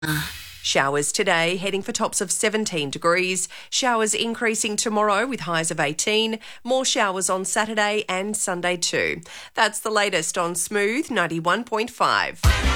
Showers today, heading for tops of 17 degrees. Showers increasing tomorrow with highs of 18. More showers on Saturday and Sunday too. That's the latest on Smooth 91.5.